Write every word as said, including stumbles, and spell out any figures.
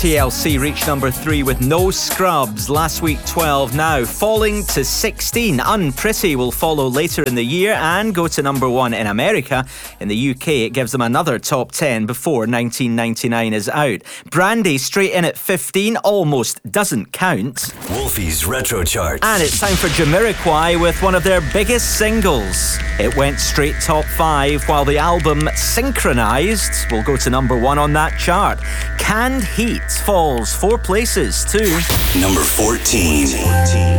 T L C reached number three with No Scrubs. Last week twelve, now falling to sixteen. Unpretty will follow later in the year and go to number one in America. In the U K, it gives them another top ten before nineteen ninety-nine is out. Brandy straight in at fifteen, Almost Doesn't Count. Wolfie's Retro Chart. And it's time for Jamiroquai with one of their biggest singles. It went straight top five, while the album Synchronized will go to number one on that chart. Canned Heat falls four places to number fourteen.